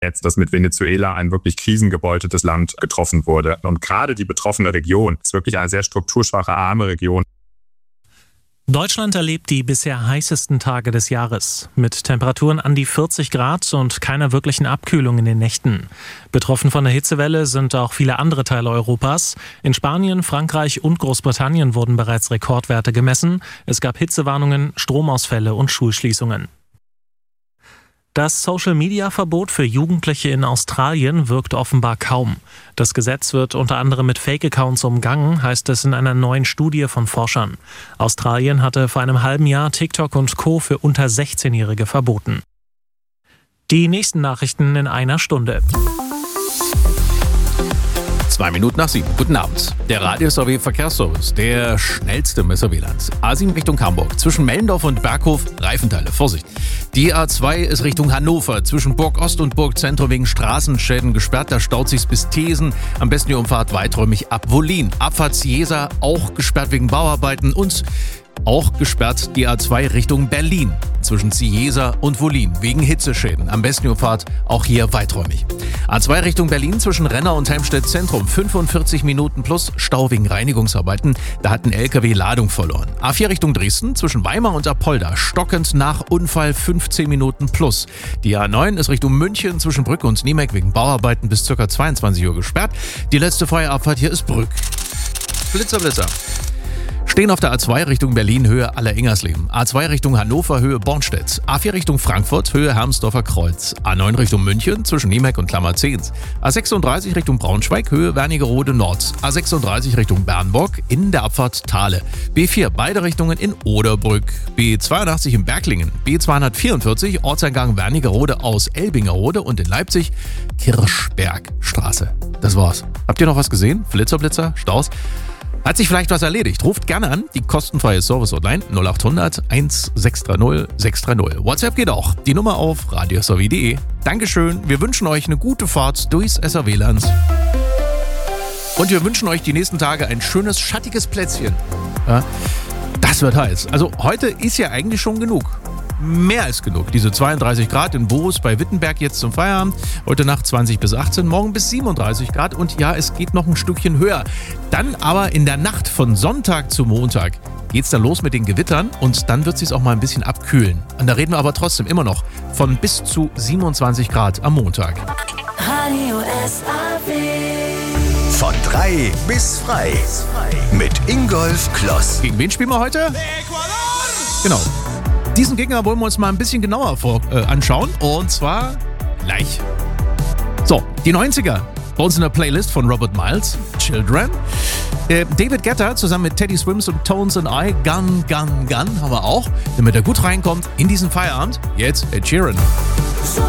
jetzt, dass mit Venezuela ein wirklich krisengebeuteltes Land getroffen wurde. Und gerade die betroffene Region ist wirklich eine sehr strukturschwache, arme Region. Deutschland erlebt die bisher heißesten Tage des Jahres, mit Temperaturen an die 40 Grad und keiner wirklichen Abkühlung in den Nächten. Betroffen von der Hitzewelle sind auch viele andere Teile Europas. In Spanien, Frankreich und Großbritannien wurden bereits Rekordwerte gemessen. Es gab Hitzewarnungen, Stromausfälle und Schulschließungen. Das Social-Media-Verbot für Jugendliche in Australien wirkt offenbar kaum. Das Gesetz wird unter anderem mit Fake-Accounts umgangen, heißt es in einer neuen Studie von Forschern. Australien hatte vor einem halben Jahr TikTok und Co. für unter 16-Jährige verboten. Die nächsten Nachrichten in einer Stunde. 7:02. Guten Abend. Der Radio-SRW-Verkehrsservice, der schnellste im SRW-Land. A7 Richtung Hamburg, zwischen Mellendorf und Berghof, Reifenteile, Vorsicht. Die A2 ist Richtung Hannover, zwischen Burg Ost und Burg Zentrum wegen Straßenschäden gesperrt. Da staut sich's bis Thesen. Am besten die Umfahrt weiträumig ab Wollin. Abfahrt Ciesa auch gesperrt wegen Bauarbeiten und auch gesperrt die A2 Richtung Berlin, zwischen Ciesa und Wollin, wegen Hitzeschäden. Am besten die Umfahrt auch hier weiträumig. A2 Richtung Berlin zwischen Renner und Helmstedt Zentrum, 45 Minuten plus Stau wegen Reinigungsarbeiten. Da hat ein LKW Ladung verloren. A4 Richtung Dresden zwischen Weimar und Apolda, stockend nach Unfall 15 Minuten plus. Die A9 ist Richtung München zwischen Brück und Niemek wegen Bauarbeiten bis ca. 22 Uhr gesperrt. Die letzte freie Abfahrt hier ist Brück. Blitzer. Stehen auf der A2 Richtung Berlin, Höhe Aller-Ingersleben. A2 Richtung Hannover, Höhe Bornstedt. A4 Richtung Frankfurt, Höhe Hermsdorfer Kreuz. A9 Richtung München, zwischen Niemek und Klammerzehns. A36 Richtung Braunschweig, Höhe Wernigerode Nord. A36 Richtung Bernburg, in der Abfahrt Thale. B4, beide Richtungen in Oderbrück. B82 in Berglingen. B244, Ortseingang Wernigerode aus Elbingerode und in Leipzig Kirschbergstraße. Das war's. Habt ihr noch was gesehen? Blitzer, Staus? Hat sich vielleicht was erledigt? Ruft gerne an, die kostenfreie Service-Hotline 0800 1630 630. WhatsApp geht auch, die Nummer auf radiosrw.de. Dankeschön, wir wünschen euch eine gute Fahrt durchs SRW-Land. Und wir wünschen euch die nächsten Tage ein schönes, schattiges Plätzchen. Ja, das wird heiß. Also heute ist ja eigentlich schon genug. Mehr als genug. Diese 32 Grad in Boos bei Wittenberg jetzt zum Feierabend. Heute Nacht 20 bis 18, morgen bis 37 Grad. Und ja, es geht noch ein Stückchen höher. Dann aber in der Nacht von Sonntag zu Montag geht's dann los mit den Gewittern und dann wird es sich auch mal ein bisschen abkühlen. Und da reden wir aber trotzdem immer noch von bis zu 27 Grad am Montag. Radio SRW. Von 3 bis frei. Mit Ingolf Kloss. Gegen wen spielen wir heute? Genau. Diesen Gegner wollen wir uns mal ein bisschen genauer anschauen. Und zwar gleich. So, die 90er. Bei uns in der Playlist von Robert Miles, Children. David Guetta zusammen mit Teddy Swims und Tones and I, Gun haben wir auch. Damit er gut reinkommt in diesen Feierabend. Jetzt Ed Sheeran. So